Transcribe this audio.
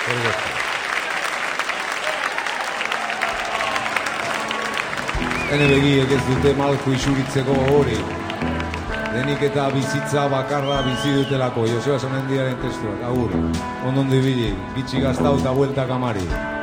Hene begiek ez dute malko isuritzeko hori. Denik eta bizitza bakarra bizi dutelako. Joseba Sonendiaren testuak, agur. Ondon dibili, bitxi gaztau eta bueltak amari.